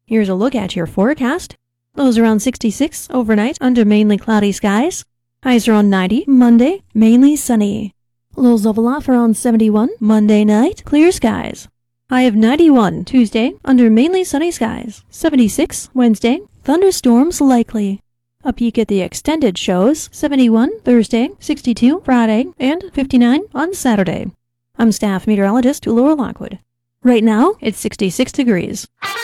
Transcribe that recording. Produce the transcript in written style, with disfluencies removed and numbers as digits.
Here's a look at your forecast. Lows around 66 overnight under mainly cloudy skies. Highs around 90 Monday, mainly sunny. Lows level off around 71 Monday night, clear skies. High of 91 Tuesday under mainly sunny skies. 76 Wednesday, thunderstorms likely. A peek at the extended shows 71 Thursday, 62 Friday, and 59 on Saturday. I'm staff meteorologist Laura Lockwood. Right now, it's 66 degrees.